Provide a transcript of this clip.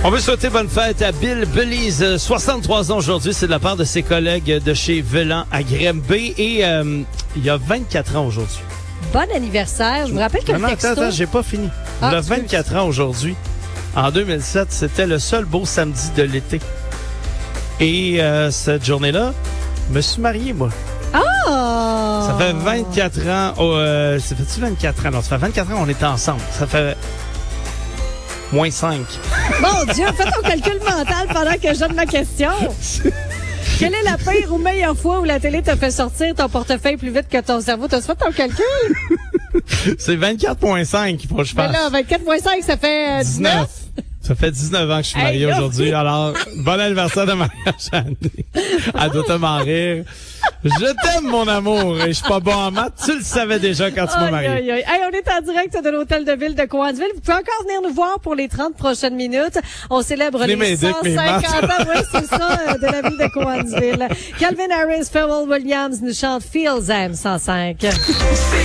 On veut souhaiter bonne fête à Bill Belize, 63 ans aujourd'hui. C'est de la part de ses collègues de chez Velan à Grimby. Et il y a 24 ans aujourd'hui. Bon anniversaire. Je vous rappelle que le texto... Attends, j'ai pas fini. Il a 24 ans aujourd'hui. En 2007, c'était le seul beau samedi de l'été. Et cette journée-là, je me suis marié, moi. Ah! Ça fait 24 ans. Ça fait-tu 24 ans? Non, ça fait 24 ans qu'on était ensemble. Ça fait... moins 5. Mon Dieu, fais ton calcul mental pendant que je donne ma question. Quelle est la pire ou meilleure fois où la télé t'a fait sortir ton portefeuille plus vite que ton cerveau? T'as fait ton calcul? C'est 24,5 qu'il faut que je fasse. Mais là, 24,5, ça fait 19. Ça fait 19 ans que je suis marié aujourd'hui. Alors, bon anniversaire de mariage, Annie. Elle doit tellement rire. Je t'aime, mon amour, et je suis pas bon en maths. Tu le savais déjà quand tu m'as marié. Hey, on est en direct de l'hôtel de ville de Cowansville. Vous pouvez encore venir nous voir pour les 30 prochaines minutes. On célèbre les 150 ans, oui, c'est ça, de la ville de Cowansville. Calvin Harris, Pharrell Williams nous chante Feels M 105.